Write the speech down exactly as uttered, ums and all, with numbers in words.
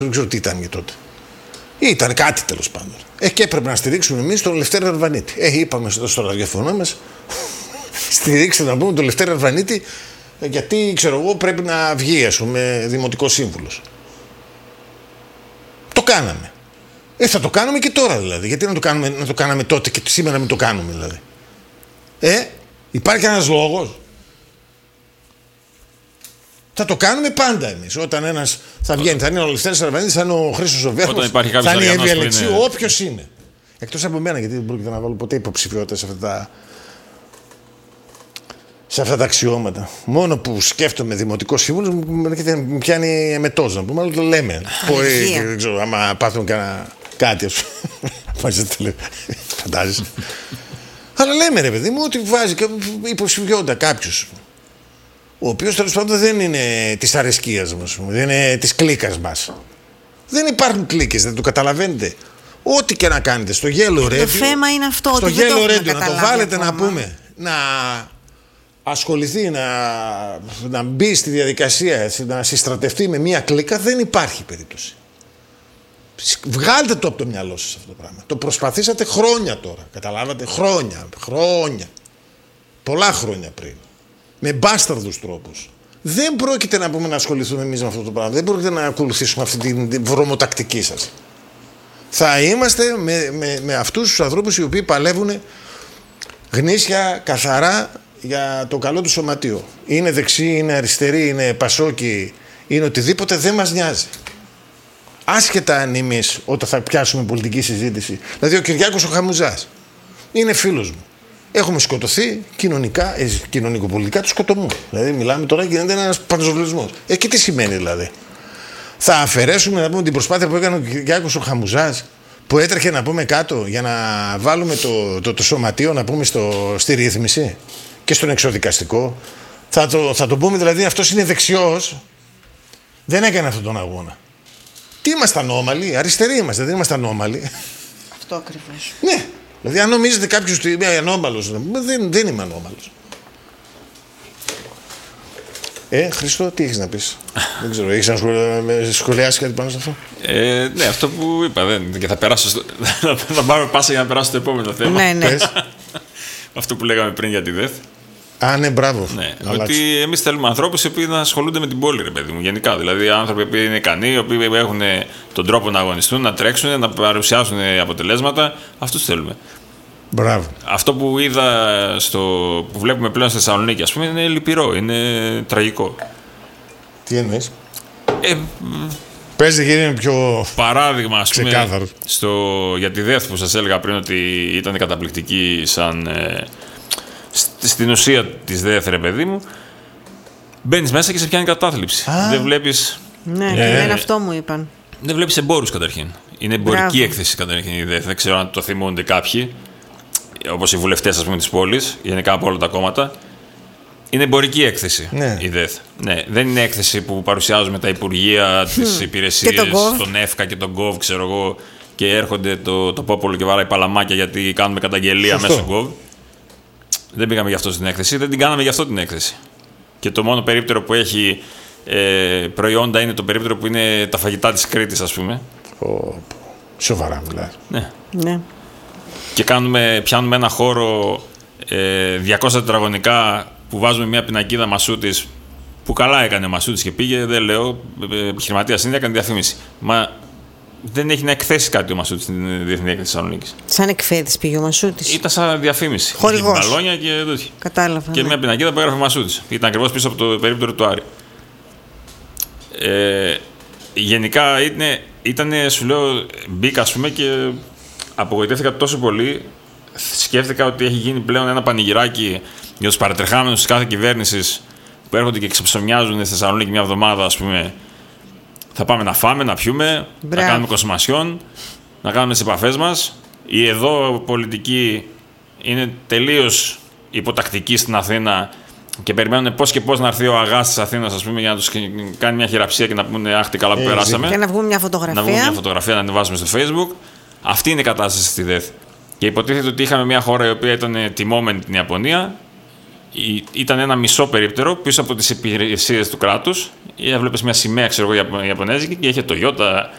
Δεν ξέρω τι ήταν για τότε. Ήταν κάτι τέλος πάντων. Ε, και έπρεπε να στηρίξουμε εμείς τον Λευτέρη Αρβανίτη. Ε, είπαμε στο ραδιοφωνό μας, στηρίξτε να πούμε τον Λευτέρη Αρβανίτη, γιατί ξέρω εγώ πρέπει να βγει, ας πούμε, δημοτικός σύμβουλος. Το κάναμε. Ε, θα το κάνουμε και τώρα δηλαδή. Γιατί να το, κάνουμε, να το κάναμε τότε και σήμερα μην το κάνουμε δηλαδή. Ε, υπάρχει ένας λόγος. Θα το κάνουμε πάντα εμείς. Όταν ένας θα βγαίνει, θα είναι ο Λευτέρης Αρβανίτης, θα είναι ο Χρήστος ο Βέρμος, θα είναι η Εύη Αλεξίου, είναι... όποιος είναι. Εκτός από μένα, γιατί δεν πρόκειται να βάλω ποτέ υποψηφιότητα σε αυτά τα, σε αυτά τα αξιώματα. Μόνο που σκέφτομαι δημοτικό σύμβουλο, μου πιάνει εμετός να πούμε, αλλά το λέμε. Μπορεί, δεν ξέρω, άμα πάθουν κανένα κάτι, φαντάζεσαι. Αλλά λέμε, ρε παιδί μου, ότι βάζει υποψηφιότητα κάποιος, ο οποίος τέλος πάντων δεν είναι της αρεσκίας μας, δεν είναι της κλίκας μας. Δεν υπάρχουν κλίκες, δεν το καταλαβαίνετε. Ό,τι και να κάνετε στο Yellow Radio. Το θέμα είναι αυτό. Στο Yellow Radio να το βάλετε ακόμα. Να πούμε, να ασχοληθεί, να, να μπει στη διαδικασία, να συστρατευτεί με μία κλίκα, δεν υπάρχει περίπτωση. Βγάλτε το από το μυαλό σας αυτό το πράγμα. Το προσπαθήσατε χρόνια τώρα. Καταλάβατε, χρόνια, χρόνια. Πολλά χρόνια πριν. Με μπάσταρδους τρόπους. Δεν πρόκειται να πούμε να ασχοληθούμε εμείς με αυτό το πράγμα. Δεν πρόκειται να ακολουθήσουμε αυτή την βρωμοτακτική σας. Θα είμαστε με, με, με αυτούς τους ανθρώπους οι οποίοι παλεύουν γνήσια, καθαρά για το καλό του σωματείο. Είναι δεξί, είναι αριστερή, είναι πασόκι, είναι οτιδήποτε, δεν μας νοιάζει. Άσχετα αν εμείς όταν θα πιάσουμε πολιτική συζήτηση. Δηλαδή ο Κυριάκος ο Χαμουζάς είναι φίλος μου. Έχουμε σκοτωθεί κοινωνικά, ε, κοινωνικοπολιτικά του σκοτωμού. Δηλαδή, μιλάμε τώρα και γίνεται ένας παντζοβλισμός. Ε, και τι σημαίνει δηλαδή. Θα αφαιρέσουμε να πούμε την προσπάθεια που έκανε ο Κυριάκος ο Χαμουζάς, που έτρεχε να πούμε κάτω για να βάλουμε το, το, το σωματείο να πούμε στο, στη ρύθμιση και στον εξοδικαστικό. Θα το, θα το πούμε δηλαδή, αυτός είναι δεξιός. Δεν έκανε αυτόν τον αγώνα. Τι είμαστε ανώμαλοι, αριστεροί είμαστε, δεν είμαστε ανώμαλοι. Αυτό ακριβώς. Ναι. Δηλαδή, αν νομίζετε κάποιος ότι είμαι ανώμαλος, δεν, δεν είμαι ανώμαλος. Ε, Χριστό, τι έχεις να πεις? Δεν ξέρω, έχεις να σχολιάσει κάτι πάνω σε αυτό? Ε, ναι, αυτό που είπα, δεν, και θα περάσω στο, θα πάρω πάσα για να περάσω στο επόμενο θέμα. Ναι, ναι. Αυτό που λέγαμε πριν για τη ΔΕΘ. Α, ναι, μπράβο. Ναι, ότι εμείς θέλουμε ανθρώπους οι οποίοι να ασχολούνται με την πόλη, ρε παιδί μου, γενικά. Δηλαδή, άνθρωποι που είναι ικανοί, οι οποίοι έχουν τον τρόπο να αγωνιστούν, να τρέξουν, να παρουσιάσουν αποτελέσματα. Αυτούς θέλουμε. Μπράβο. Αυτό που είδα, στο, που βλέπουμε πλέον στη Θεσσαλονίκη, ας πούμε, είναι λυπηρό, είναι τραγικό. Τι εννοείς? Ε, Πες και είναι πιο παράδειγμα, ας πούμε, ξεκάθαρο. Στο, για τη ΔΕΘ που σας έλεγα πριν ότι ήταν καταπληκτική σαν... Ε, στην ουσία της ΔΕΘ, ρε παιδί μου, μπαίνεις μέσα και σε πιάνει κατάθλιψη. Α, δεν βλέπεις. Ναι, ε, και εμένα αυτό μου είπαν. Δεν βλέπεις εμπόρους καταρχήν. Είναι εμπορική Μπράβο. έκθεση καταρχήν η ΔΕΘ. Δεν ξέρω αν το θυμούνται κάποιοι, όπως οι βουλευτές, ας πούμε, της πόλης, γενικά από όλα τα κόμματα. Είναι εμπορική έκθεση, ναι, η ΔΕΘ. Ναι, δεν είναι έκθεση που παρουσιάζουμε τα υπουργεία, τις υπηρεσίες, τον ΕΦΚΑ και τον γκοβ, ξέρω εγώ, και έρχονται το, το πόπολο και βάράει παλαμάκια γιατί κάνουμε καταγγελία μέσα στο γκοβ. Δεν πήγαμε γι' αυτό στην έκθεση, δεν την κάναμε γι' αυτό την έκθεση. Και το μόνο περίπτερο που έχει ε, προϊόντα είναι το περίπτερο που είναι τα φαγητά της Κρήτης, ας πούμε. Oh, σοβαρά μιλάς. Ναι. Ναι. Και κάνουμε, πιάνουμε ένα χώρο ε, διακόσια τετραγωνικά που βάζουμε μια πινακίδα Μασούτης, που καλά έκανε ο Μασούτης και πήγε, δεν λέω, επιχειρηματίας είναι, έκανε διαφήμιση. Μα δεν έχει να εκθέσει κάτι ο Μασούτης στην Διεθνή Έκθεση Θεσσαλονίκης. Σαν εκθέτης πήγε ο Μασούτης. Ήταν σαν διαφήμιση. Χορηγός. Είχε μπαλόνια και τέτοια. Κατάλαβα. Και ναι. μια πινακίδα που έγραφε Μασούτης. Ήταν ακριβώς πίσω από το περίπτερο του Άρη. Ε, γενικά είναι, ήτανε, σου λέω, μπήκα, ας πούμε, και απογοητεύτηκα τόσο πολύ. Σκέφτηκα ότι έχει γίνει πλέον ένα πανηγυράκι για τους παρατρεχάμενους της κάθε κυβέρνησης που έρχονται και ξεψωμιάζουν στη Θεσσαλονίκη μια εβδομάδα, ας πούμε. Θα πάμε να φάμε, να πιούμε, Μπράβο. να κάνουμε κονσουμασιόν, να κάνουμε τις επαφές μας. Η εδώ πολιτική είναι τελείως υποτακτική στην Αθήνα και περιμένουν πώς και πώς να έρθει ο αγάς της Αθήνας, ας πούμε, για να τους κάνει μια χειραψία και να πούνε αχ, τι καλά που ε, περάσαμε. Και να βγούμε μια φωτογραφία. Να βγούμε μια φωτογραφία, να ανεβάσουμε στο Facebook. Αυτή είναι η κατάσταση στη ΔΕΘ. Και υποτίθεται ότι είχαμε μια χώρα η οποία ήταν τιμόμενη, την Ιαπωνία. Ήταν ένα μισό περίπτερο πίσω από τις υπηρεσίες του κράτους. Έβλεπες μια σημαία, ξέρω εγώ, Ιαπωνέζικη και είχε Toyota,